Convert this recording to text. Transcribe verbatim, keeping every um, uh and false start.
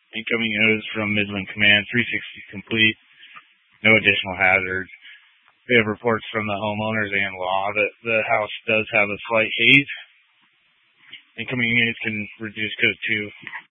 Incoming news from Midland Command, three sixty complete. No additional hazards. We have reports from the homeowners and law that the house does have a slight haze. Incoming units can reduce code two.